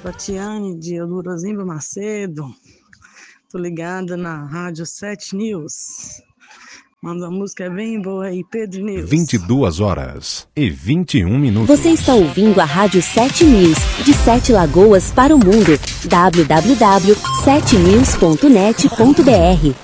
Tatiane de Eudorozimba Macedo. Tô ligada na Rádio 7 News. Manda uma música bem boa aí, Pedro News. 22h21. Você está ouvindo a Rádio 7 News, de 7 Lagoas para o mundo. www.7news.net.br